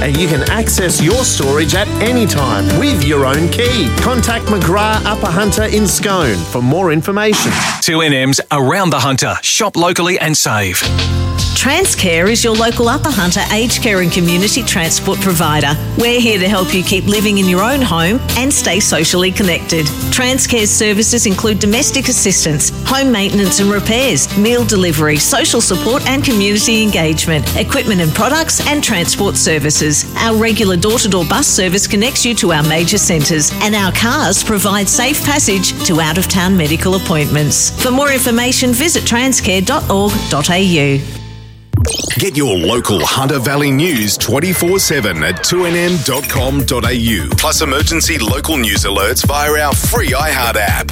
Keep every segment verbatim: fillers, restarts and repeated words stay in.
and you can access your storage at any time with your own key. Contact McGrath Upper Hunter in Scone for more information. two N M's Around the Hunter. Shop locally and save. Transcare is your local Upper Hunter aged care and community transport provider. We're here to help you keep living in your own home and stay socially connected. Transcare's services include domestic assistance, home maintenance and repairs, meal delivery, social support and community engagement, equipment and products and transport services. Our regular door-to-door bus service connects you to our major centres, and our cars provide safe passage to out-of-town medical appointments. For more information, visit transcare dot org dot a u. Get your local Hunter Valley news twenty-four seven at two n m dot com dot a u. Plus emergency local news alerts via our free iHeart app.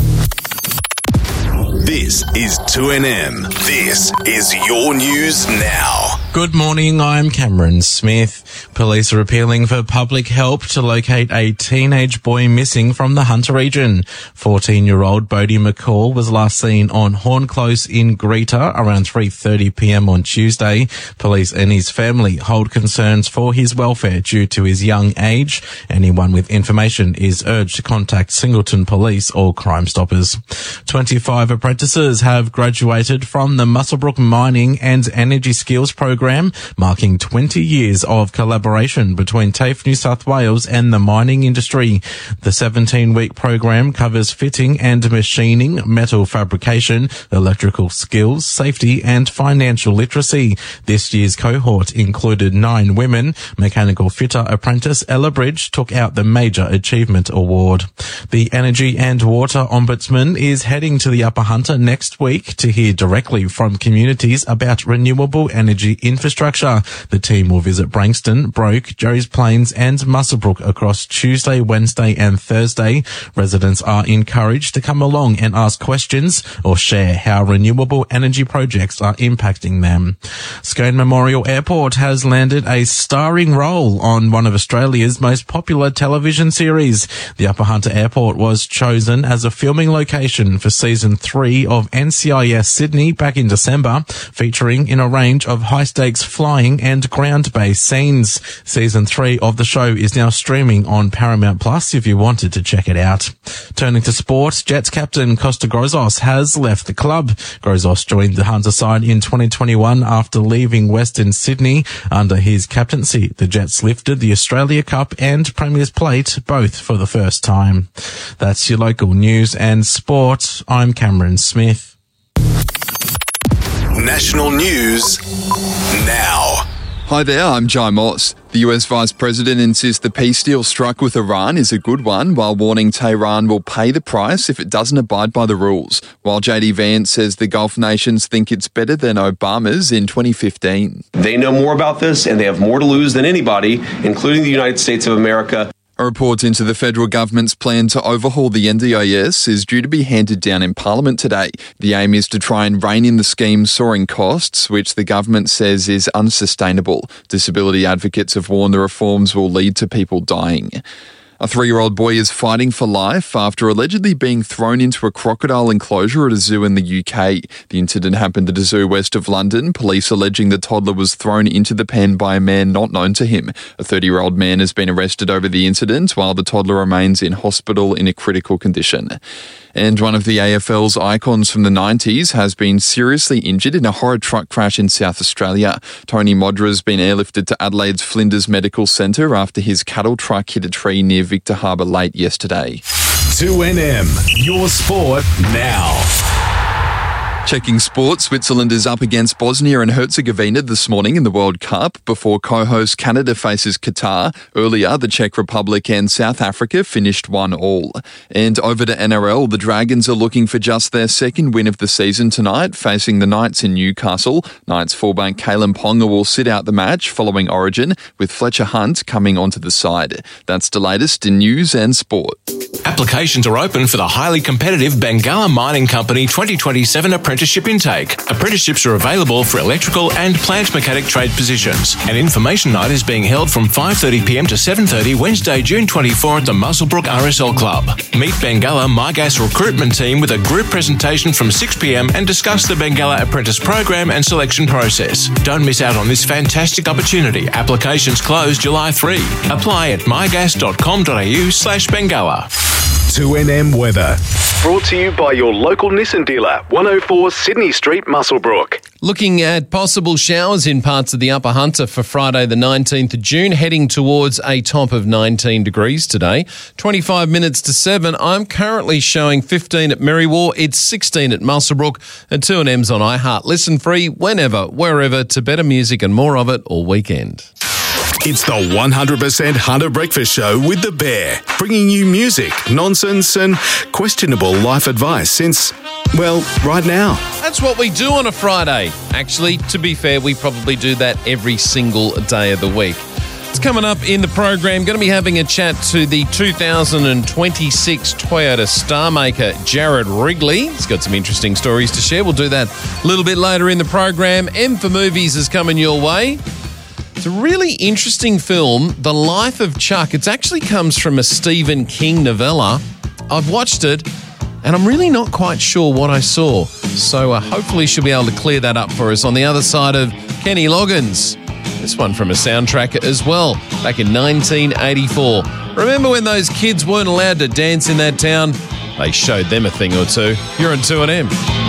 This is two N M. This is your news now. Good morning, I'm Cameron Smith. Police are appealing for public help to locate a teenage boy missing from the Hunter region. fourteen-year-old Bodie McCall was last seen on Horn Close in Greta around three thirty p m on Tuesday. Police and his family hold concerns for his welfare due to his young age. Anyone with information is urged to contact Singleton Police or Crime Stoppers. twenty-five apprentices have graduated from the Muswellbrook Mining and Energy Skills Program, marking twenty years of collaboration between TAFE New South Wales and the mining industry. The seventeen-week program covers fitting and machining, metal fabrication, electrical skills, safety and financial literacy. This year's cohort included nine women. Mechanical fitter apprentice Ella Bridge took out the Major Achievement Award. The Energy and Water Ombudsman is heading to the Upper Hunter next week to hear directly from communities about renewable energy infrastructure. The team will visit Branxton, Broke, Jerry's Plains and Muswellbrook across Tuesday, Wednesday and Thursday. Residents are encouraged to come along and ask questions or share how renewable energy projects are impacting them. Scone Memorial Airport has landed a starring role on one of Australia's most popular television series. The Upper Hunter Airport was chosen as a filming location for season three of N C I S Sydney back in December, featuring in a range of high-stakes flying and ground-based scenes. Season three of the show is now streaming on Paramount Plus if you wanted to check it out. Turning to sport, Jets captain Costa Grozos has left the club. Grozos joined the Hunter side in twenty twenty-one after leaving Western Sydney. Under his captaincy, the Jets lifted the Australia Cup and Premier's Plate, both for the first time. That's your local news and sport. I'm Cameron Smith. National news now. Hi there, I'm Jai Moss. The U S Vice President insists the peace deal struck with Iran is a good one, while warning Tehran will pay the price if it doesn't abide by the rules, while J D Vance says the Gulf nations think it's better than Obama's in twenty fifteen. They know more about this, and they have more to lose than anybody, including the United States of America. A report into the federal government's plan to overhaul the N D I S is due to be handed down in Parliament today. The aim is to try and rein in the scheme's soaring costs, which the government says is unsustainable. Disability advocates have warned the reforms will lead to people dying. A three-year-old boy is fighting for life after allegedly being thrown into a crocodile enclosure at a zoo in the U K. The incident happened at a zoo west of London, police alleging the toddler was thrown into the pen by a man not known to him. A thirty-year-old man has been arrested over the incident, while the toddler remains in hospital in a critical condition. And one of the A F L's icons from the nineties has been seriously injured in a horror truck crash in South Australia. Tony Modra has been airlifted to Adelaide's Flinders Medical Centre after his cattle truck hit a tree near Victor Harbour late yesterday. two N M, your sport now. Checking sport, Switzerland is up against Bosnia and Herzegovina this morning in the World Cup before co-host Canada faces Qatar. Earlier, the Czech Republic and South Africa finished one all. And over to N R L, the Dragons are looking for just their second win of the season tonight, facing the Knights in Newcastle. Knights fullback Kalen Ponga will sit out the match following Origin, with Fletcher Hunt coming onto the side. That's the latest in news and sport. Applications are open for the highly competitive Bengalla Mining Company twenty twenty-seven Apprentice apprenticeship intake. Apprenticeships are available for electrical and plant mechanic trade positions. An information night is being held from five thirty p m to seven thirty Wednesday, June twenty-fourth at the Muswellbrook R S L Club. Meet Bengalla MyGas recruitment team with a group presentation from six p m and discuss the Bengalla Apprentice program and selection process. Don't miss out on this fantastic opportunity. Applications close July third. Apply at mygas dot com dot a u slash Bengalla. two N M weather. Brought to you by your local Nissan dealer, one oh four Sydney Street, Muswellbrook. Looking at possible showers in parts of the Upper Hunter for Friday the nineteenth of June, heading towards a top of nineteen degrees today. twenty-five minutes to seven. I'm currently showing fifteen at Merriwar. It's sixteen at Muswellbrook, and two N M's on iHeart. Listen free whenever, wherever, to better music and more of it all weekend. It's the one hundred percent Hunter Breakfast Show with The Bear, bringing you music, nonsense and questionable life advice since, well, right now. That's what we do on a Friday. Actually, to be fair, we probably do that every single day of the week. It's coming up in the program. Going to be having a chat to the two thousand twenty-six Toyota Star Maker, Jared Wrigley. He's got some interesting stories to share. We'll do that a little bit later in the program. M for Movies is coming your way. It's a really interesting film, The Life of Chuck. It actually comes from a Stephen King novella. I've watched it, and I'm really not quite sure what I saw. So uh, hopefully she'll be able to clear that up for us. On the other side of Kenny Loggins, this one from a soundtrack as well, back in nineteen eighty-four. Remember when those kids weren't allowed to dance in that town? They showed them a thing or two. You're on two N M.